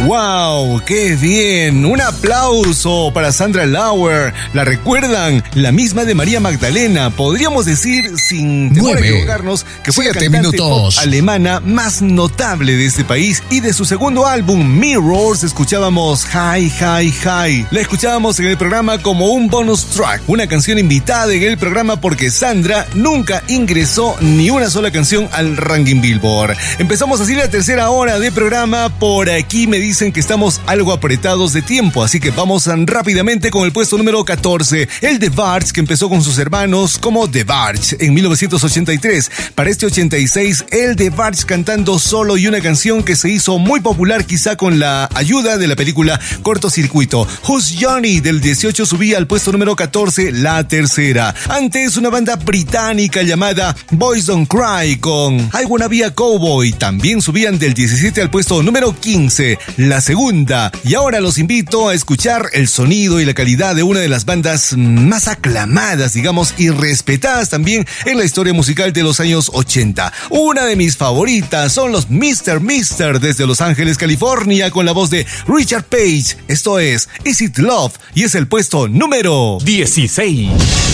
¡Wow! ¡Qué bien! Un aplauso para Sandra Lauer. ¿La recuerdan? La misma de María Magdalena. Podríamos decir, sin temor a equivocarnos, que fue la cantante pop alemana más notable de este país. Y de su segundo álbum, Mirrors, escuchábamos Hi, Hi, Hi. La escuchábamos en el programa como un bonus track, una canción invitada en el programa porque Sandra nunca ingresó ni una sola canción al ranking Billboard. Empezamos así la tercera hora de programa. Por aquí me dicen que estamos algo apretados de tiempo, así que vamos rápidamente con el puesto número 14, el de Bartz, que empezó con sus hermanos como The Bartz en 1983. Para este 86, el de Bartz cantando solo y una canción que se hizo muy popular quizá con la ayuda de la película Cortocircuito. Who's Johnny del 18 subía al puesto número 14, la tercera. Antes, una banda británica llamada Boys Don't Cry con I Wanna Be a Cowboy también subían del 17 al puesto número 15, la segunda. Y ahora los invito a escuchar el sonido y la calidad de una de las bandas más aclamadas, digamos, y respetadas también en la historia musical de los años 80. Una de mis favoritas son los Mr. desde Los Ángeles, California, con la voz de Richard Page. Esto es Is It Love y es el puesto número 16.